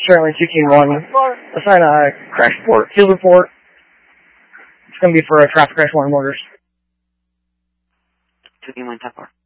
Certainly 2Q1. Assign a crash report, field report. It's going to be for a traffic crash warning orders. 2Q1, 10-4.